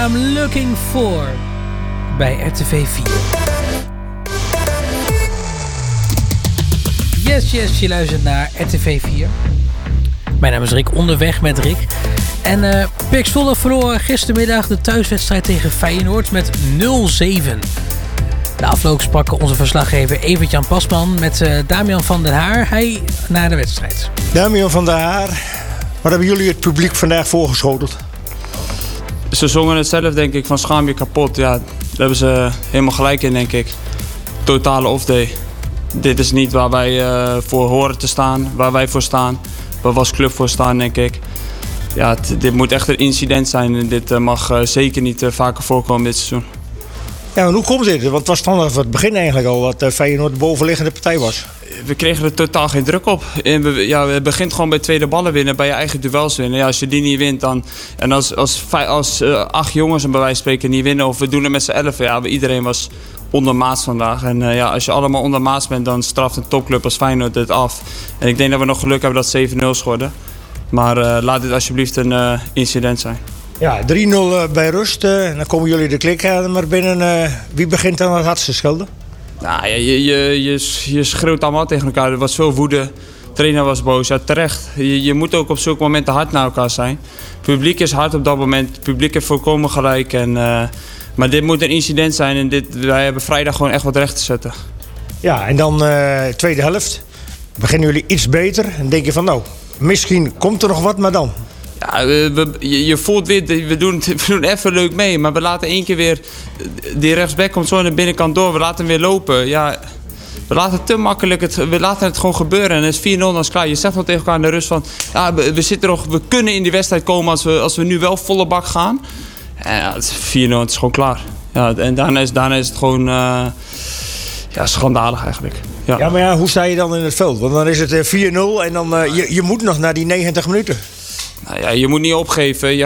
I'm Looking For bij RTV 4. Yes, je luistert naar RTV 4. Mijn naam is Rick, onderweg met Rick. En PEC Zwolle verloor gistermiddag de thuiswedstrijd tegen Feyenoord met 0-7. De afloop sprak onze verslaggever Evert-Jan Pasman met Damian van der Haar. Hij na de wedstrijd. Damian van der Haar, wat hebben jullie het publiek vandaag voorgeschoteld? Ze zongen het zelf, denk ik, van schaam je kapot. Ja, daar hebben ze helemaal gelijk in, denk ik. Totale off-day. Dit is niet waar wij voor horen te staan, waar wij voor staan. Waar we als club voor staan, denk ik. Ja, dit moet echt een incident zijn en dit mag zeker niet vaker voorkomen dit seizoen. Ja, maar hoe komt dit? Want het was vanaf het begin eigenlijk al dat Feyenoord de bovenliggende partij was. We kregen er totaal geen druk op. Het begint gewoon bij tweede ballen winnen, bij je eigen duels winnen. Ja, als je die niet wint dan... En als 8 jongens bij wijze van spreken niet winnen of we doen het met z'n 11. Ja, iedereen was ondermaats vandaag. En als je allemaal ondermaats bent, dan straft een topclub als Feyenoord het af. En ik denk dat we nog geluk hebben dat 7-0 schorden. Maar laat dit alsjeblieft een incident zijn. Ja, 3-0 bij rust. Dan komen jullie de klikkamer binnen. Wie begint dan het hardste schelden? Nou, je schreeuwt allemaal tegen elkaar. Er was veel woede. De trainer was boos. Ja, terecht. Je moet ook op zulke momenten hard naar elkaar zijn. Het publiek is hard op dat moment. Het publiek heeft volkomen gelijk. Maar dit moet een incident zijn. En wij hebben vrijdag gewoon echt wat recht te zetten. Ja, en dan tweede helft. Beginnen jullie iets beter. En denk je van nou, misschien komt er nog wat, maar dan... Ja, je voelt weer, we doen even leuk mee, maar we laten 1 keer weer, die rechtsback komt zo aan de binnenkant door, we laten hem weer lopen. Ja, we laten het te makkelijk, we laten het gewoon gebeuren en het is 4-0, dan is klaar. Je zegt wel tegen elkaar in de rust van, ja, we kunnen in die wedstrijd komen als we nu wel volle bak gaan. En ja, het is 4-0, het is gewoon klaar. Ja, en daarna is het gewoon schandalig eigenlijk. Ja. Ja, maar ja, hoe sta je dan in het veld? Want dan is het 4-0 en dan je moet nog naar die 90 minuten. Nou ja, je moet niet opgeven.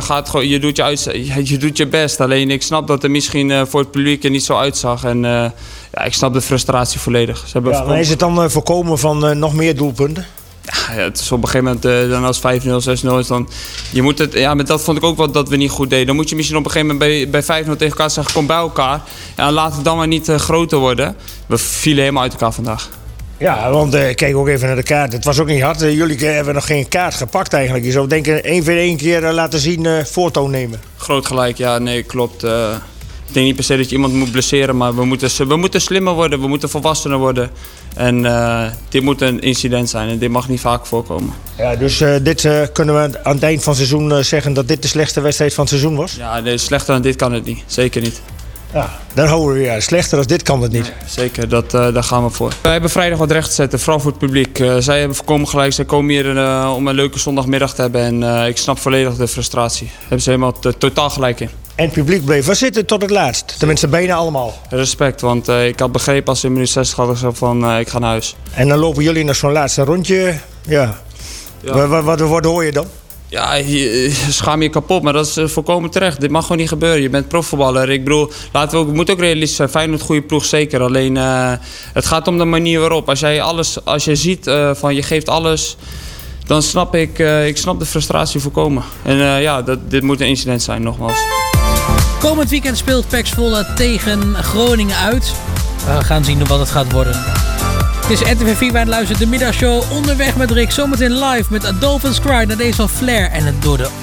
Je doet je best. Alleen ik snap dat het misschien voor het publiek er niet zo uitzag. En ik snap de frustratie volledig. Maar is het dan voorkomen van nog meer doelpunten? Ja, het is op een gegeven moment dan als 5-0, 6-0 is dan... Je moet het, ja, maar dat vond ik ook wat dat we niet goed deden. Dan moet je misschien op een gegeven moment bij 5-0 tegen elkaar zeggen... Kom bij elkaar. Ja, laat het dan maar niet groter worden. We vielen helemaal uit elkaar vandaag. Ja, want kijk ook even naar de kaart. Het was ook niet hard. Jullie hebben nog geen kaart gepakt eigenlijk. Je zou denken 1 keer laten zien, voortoon nemen. Groot gelijk, ja, nee, klopt. Ik denk niet per se dat je iemand moet blesseren, maar we moeten slimmer worden. We moeten volwassener worden. En dit moet een incident zijn en dit mag niet vaak voorkomen. Ja, dus dit kunnen we aan het eind van het seizoen zeggen dat dit de slechtste wedstrijd van het seizoen was? Ja, slechter dan dit kan het niet. Zeker niet. Ja, daar houden we weer. Slechter als dit kan het niet. Nee, zeker, daar gaan we voor. Wij hebben vrijdag wat recht te zetten, vooral voor het publiek. Zij hebben voorkomen gelijk, zij komen hier om een leuke zondagmiddag te hebben. En ik snap volledig de frustratie. Daar hebben ze helemaal totaal gelijk in. En het publiek bleef wel zitten tot het laatst. Tenminste, bijna allemaal. Respect, want ik had begrepen als ze in minuut 60 hadden gezegd van ik ga naar huis. En dan lopen jullie naar zo'n laatste rondje. Ja. Wat hoor je dan? Ja, je schaam je kapot, maar dat is volkomen terecht. Dit mag gewoon niet gebeuren. Je bent profvoetballer. Ik bedoel, we moeten ook realistisch zijn. Feyenoord, goede ploeg, zeker. Alleen, het gaat om de manier waarop. Als je ziet van je geeft alles, dan snap ik snap de frustratie voorkomen. En dit moet een incident zijn, nogmaals. Komend weekend speelt PEC Zwolle tegen Groningen uit. We gaan zien wat het gaat worden. Het is RTV 4 waar je luistert, de middagshow onderweg met Rick. Zometeen live met Dolphins Cry naar deze van Flair en het door de